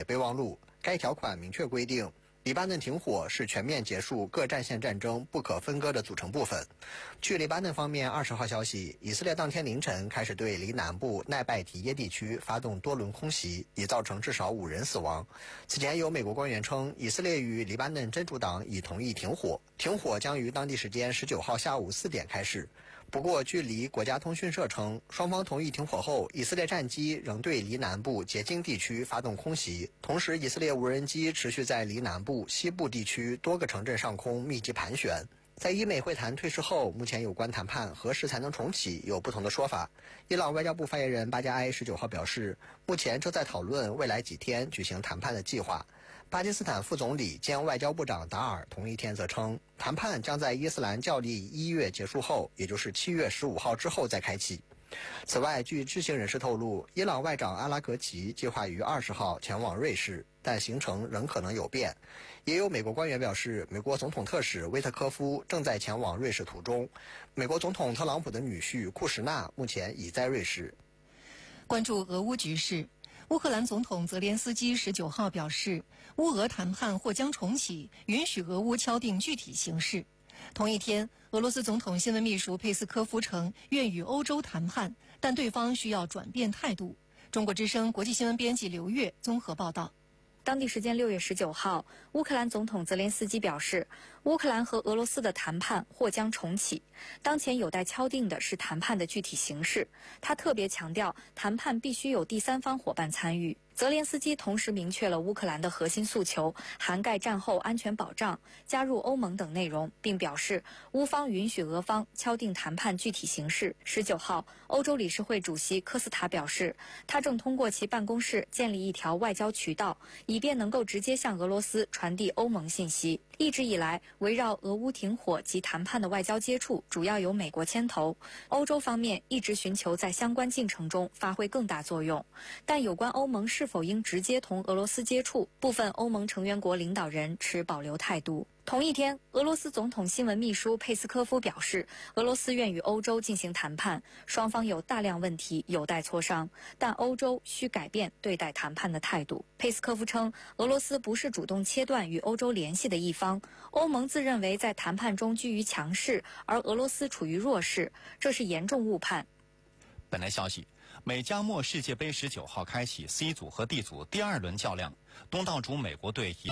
备忘录。该条款明确规定，黎巴嫩停火是全面结束各战线战争不可分割的组成部分。据黎巴嫩方面20号消息，以色列当天凌晨开始对黎南部奈拜提耶地区发动多轮空袭，已造成至少5人死亡。此前有美国官员称，以色列与黎巴嫩真主党已同意停火，停火将于当地时间19号下午4点开始。不过，据黎国家通讯社称，双方同意停火后，以色列战机仍对黎南部结晶地区发动空袭，同时以色列无人机持续在黎南部、西部地区多个城镇上空密集盘旋。在伊美会谈退市后，目前有关谈判何时才能重启有不同的说法。伊朗外交部发言人巴加埃19号表示，目前正在讨论未来几天举行谈判的计划。巴基斯坦副总理兼外交部长达尔同一天则称，谈判将在伊斯兰教历1月结束后，也就是7月15号之后再开启。此外，据知情人士透露，伊朗外长阿拉格齐计划于20号前往瑞士，但行程仍可能有变。也有美国官员表示，美国总统特使威特科夫正在前往瑞士途中。美国总统特朗普的女婿库什纳目前已在瑞士。 关注俄乌局势，乌克兰总统泽连斯基19号表示，乌俄谈判或将重启，允许俄乌敲定具体形势。同一天，俄罗斯总统新闻秘书佩斯科夫称愿与欧洲谈判，但对方需要转变态度。中国之声国际新闻编辑刘越综合报道。 当地时间6月19号，乌克兰总统泽连斯基表示，乌克兰和俄罗斯的谈判或将重启，当前有待敲定的是谈判的具体形式。他特别强调，谈判必须有第三方伙伴参与。泽连斯基同时明确了乌克兰的核心诉求，涵盖战后安全保障、加入欧盟等内容，并表示乌方允许俄方敲定谈判具体形式。19号，欧洲理事会主席科斯塔表示，他正通过其办公室建立一条外交渠道，以便能够直接向俄罗斯传递欧盟信息。一直以来，围绕俄乌停火及谈判的外交接触主要由美国牵头，欧洲方面一直寻求在相关进程中发挥更大作用。但有关欧盟是否应直接同俄罗斯接触，部分欧盟成员国领导人持保留态度。同一天，俄罗斯总统新闻秘书佩斯科夫表示，俄罗斯愿与欧洲进行谈判，双方有大量问题有待磋商，但欧洲需改变对待谈判的态度。佩斯科夫称，俄罗斯不是主动切断与欧洲联系的一方，欧盟自认为在谈判中居于强势，而俄罗斯处于弱势，这是严重误判。 本来消息，美加墨世界杯19号开启 C 组和 D 组第2轮较量，东道主美国队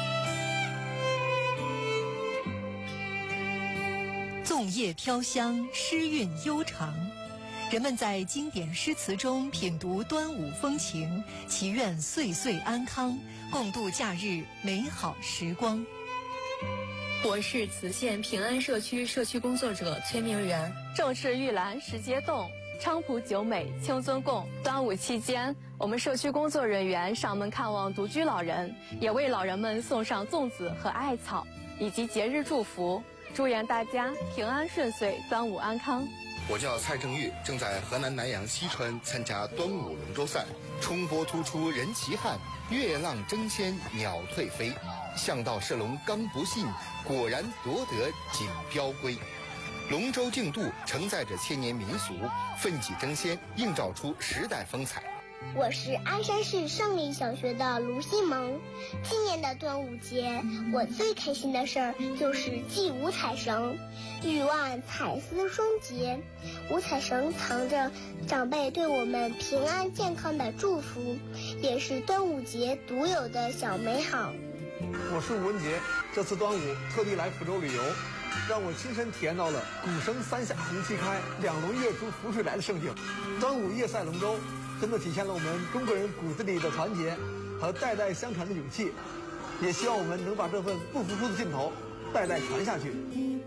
粽叶飘香，诗韵悠长，人们在经典诗词中品读端午风情，祈愿岁岁安康，共度假日美好时光。 我是磁县平安社区社区工作者崔明媛。 正是玉兰时节动，菖蒲酒美清尊共。端午期间，我们社区工作人员上门看望独居老人，也为老人们送上粽子和艾草，以及节日祝福，祝愿大家平安顺遂，端午安康。 我叫蔡正玉，正在河南南阳西川参加端午龙舟赛。冲波突出人齐汉，月浪争先鸟退飞。向道射龙刚不信，果然夺得锦标归。龙舟竞渡承载着千年民俗，奋起争先，映照出时代风采。 我是鞍山市胜利小学的卢新萌。今年的端午节，我最开心的事儿就是系五彩绳。欲望彩丝双结，五彩绳藏着长辈对我们平安健康的祝福，也是端午节独有的小美好。 我是吴文杰，这次端午特地来福州旅游，让我亲身体验到了鼓声三下红旗开，两龙跃出浮水来的盛景。端午夜赛龙舟真的体现了我们中国人骨子里的团结和代代相传的勇气，也希望我们能把这份不服输的劲头代代传下去。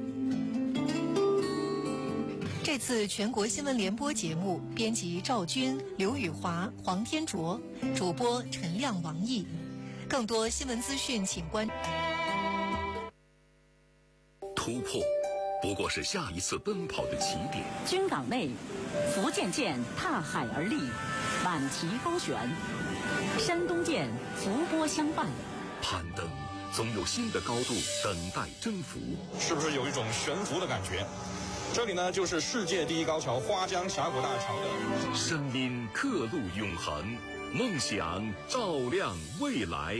这次全国新闻联播节目，编辑赵军、刘宇华、黄天卓，主播陈亮、王毅。更多新闻资讯，请关注。 突破不过是下一次奔跑的起点。 军港内，福建舰踏海而立，满旗高悬；山东舰伏波相伴。 攀登总有新的高度等待征服， 是不是有一种悬浮的感觉？这里呢，就是世界第一高桥花江峡谷大桥的声音刻录永恒，梦想照亮未来。